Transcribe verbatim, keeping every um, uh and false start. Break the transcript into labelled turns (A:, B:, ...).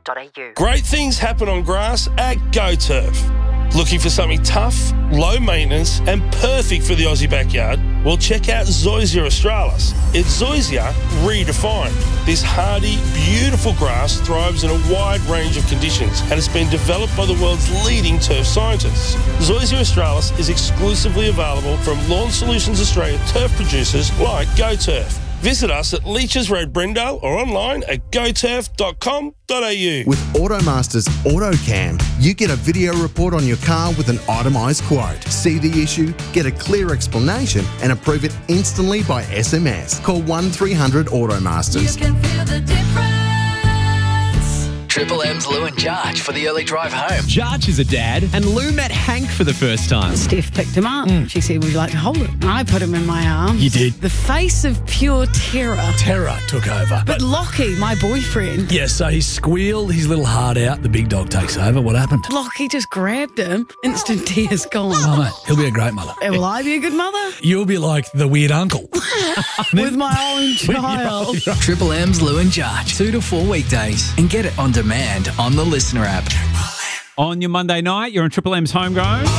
A: dot a u.
B: Great things happen on grass at GoTurf. Looking for something tough, low maintenance and perfect for the Aussie backyard? Well, check out Zoysia australis. It's Zoysia redefined. This hardy, beautiful grass thrives in a wide range of conditions and has been developed by the world's leading turf scientists. Zoysia australis is exclusively available from Lawn Solutions Australia turf producers like GoTurf. Visit us at Leeches Road, Brendale, or online at go turf dot com dot a u.
C: With Automaster's AutoCam, you get a video report on your car with an itemised quote. See the issue, get a clear explanation, and approve it instantly by S M S. Call one three hundred Automasters.
D: You can feel the difference.
E: Triple M's Lou and Jarch for the early drive home.
F: Jarch is a dad, and Lou met Hank for the first time.
G: Steph picked him up. Mm. She said, would you like to hold it? I put him in my arms.
F: You did.
G: The face of pure terror.
F: Terror took over.
G: But Lockie, my boyfriend.
F: Yeah, so he squealed his little heart out. The big dog takes over. What happened?
G: Lockie just grabbed him. Instant tears gone.
F: Oh, mate, he'll be a great mother.
G: Will I be a good mother?
F: You'll be like the weird uncle.
G: With my own child.
E: Triple M's Lou and Jarch, two to four weekdays. And get it on demand on the Listener app.
H: On your Monday night, you're on Triple M's Homegrown.